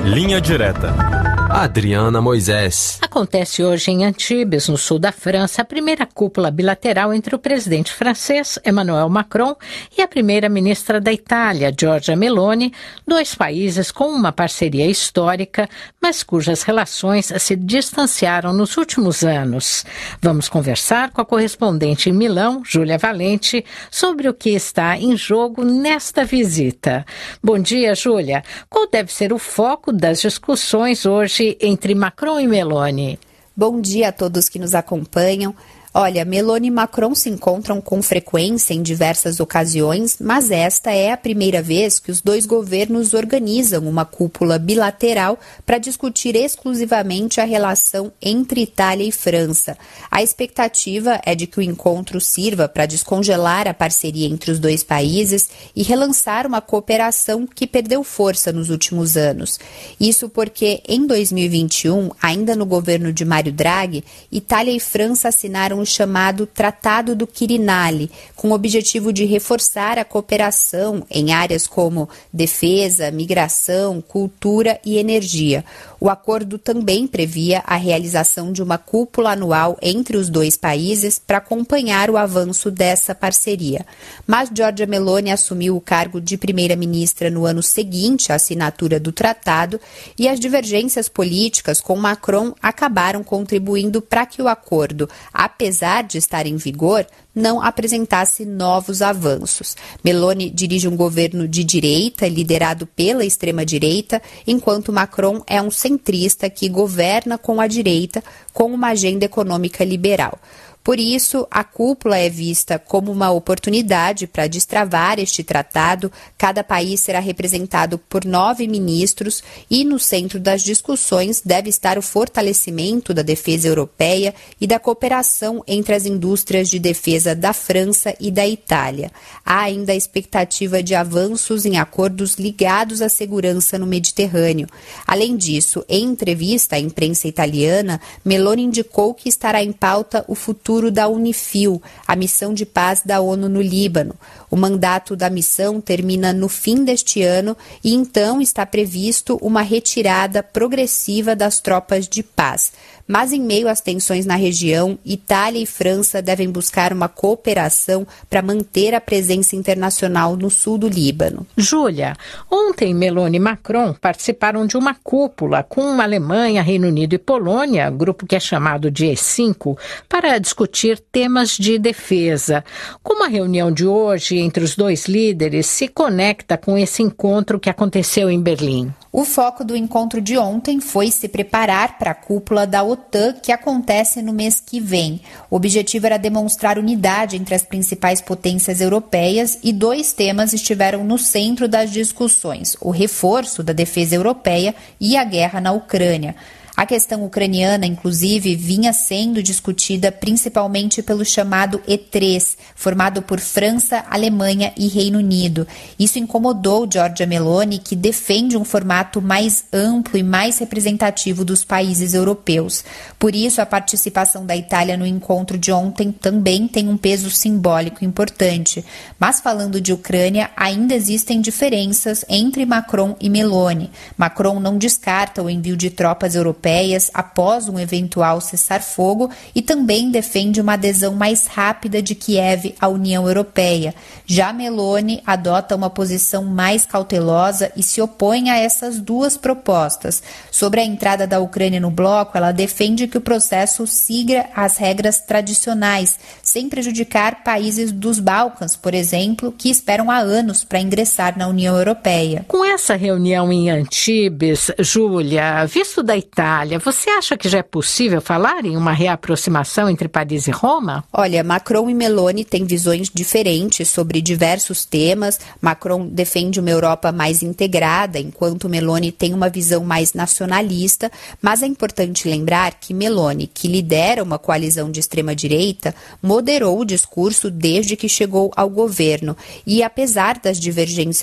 Linha Direta. Adriana Moisés. Acontece hoje em Antibes, no sul da França, a primeira cúpula bilateral entre o presidente francês, Emmanuel Macron, e a primeira-ministra da Itália, Giorgia Meloni, dois países com uma parceria histórica, mas cujas relações se distanciaram nos últimos anos. Vamos conversar com a correspondente em Milão, Júlia Valente, sobre o que está em jogo nesta visita. Bom dia, Júlia. Qual deve ser o foco das discussões hoje entre Macron e Meloni? Bom dia a todos que nos acompanham. Olha, Meloni e Macron se encontram com frequência em diversas ocasiões, mas esta é a primeira vez que os dois governos organizam uma cúpula bilateral para discutir exclusivamente a relação entre Itália e França. A expectativa é de que o encontro sirva para descongelar a parceria entre os dois países e relançar uma cooperação que perdeu força nos últimos anos. Isso porque, em 2021, ainda no governo de Mário Draghi, Itália e França assinaram o chamado Tratado do Quirinale, com o objetivo de reforçar a cooperação em áreas como defesa, migração, cultura e energia. O acordo também previa a realização de uma cúpula anual entre os dois países para acompanhar o avanço dessa parceria. Mas Giorgia Meloni assumiu o cargo de primeira-ministra no ano seguinte à assinatura do tratado e as divergências políticas com Macron acabaram contribuindo para que o acordo, apesar de estar em vigor, não apresentasse novos avanços. Meloni dirige um governo de direita, liderado pela extrema-direita, enquanto Macron é um centrista que governa com a direita, com uma agenda econômica liberal. Por isso, a cúpula é vista como uma oportunidade para destravar este tratado. Cada país será representado por 9 ministros e no centro das discussões deve estar o fortalecimento da defesa europeia e da cooperação entre as indústrias de defesa da França e da Itália. Há ainda a expectativa de avanços em acordos ligados à segurança no Mediterrâneo. Além disso, em entrevista à imprensa italiana, Meloni indicou que estará em pauta o futuro da UNIFIL, a missão de paz da ONU no Líbano. O mandato da missão termina no fim deste ano e então está previsto uma retirada progressiva das tropas de paz. Mas em meio às tensões na região, Itália e França devem buscar uma cooperação para manter a presença internacional no sul do Líbano. Júlia, ontem Meloni e Macron participaram de uma cúpula com Alemanha, Reino Unido e Polônia, grupo que é chamado de E5, para discutir temas de defesa. Como a reunião de hoje entre os dois líderes se conecta com esse encontro que aconteceu em Berlim? O foco do encontro de ontem foi se preparar para a cúpula da OTAN, que acontece no mês que vem. O objetivo era demonstrar unidade entre as principais potências europeias e dois temas estiveram no centro das discussões: o reforço da defesa europeia e a guerra na Ucrânia. A questão ucraniana, inclusive, vinha sendo discutida principalmente pelo chamado E3, formado por França, Alemanha e Reino Unido. Isso incomodou Giorgia Meloni, que defende um formato mais amplo e mais representativo dos países europeus. Por isso, a participação da Itália no encontro de ontem também tem um peso simbólico importante. Mas falando de Ucrânia, ainda existem diferenças entre Macron e Meloni. Macron não descarta o envio de tropas europeias após um eventual cessar-fogo e também defende uma adesão mais rápida de Kiev à União Europeia. Já Meloni adota uma posição mais cautelosa e se opõe a essas duas propostas. Sobre a entrada da Ucrânia no bloco, ela defende que o processo siga as regras tradicionais, sem prejudicar países dos Balcãs, por exemplo, que esperam há anos para ingressar na União Europeia. Com essa reunião em Antibes, Júlia, visto da Itália, você acha que já é possível falar em uma reaproximação entre Paris e Roma? Olha, Macron e Meloni têm visões diferentes sobre diversos temas. Macron defende uma Europa mais integrada, enquanto Meloni tem uma visão mais nacionalista, mas é importante lembrar que Meloni, que lidera uma coalizão de extrema-direita, moderou o discurso desde que chegou ao governo e, apesar das divergências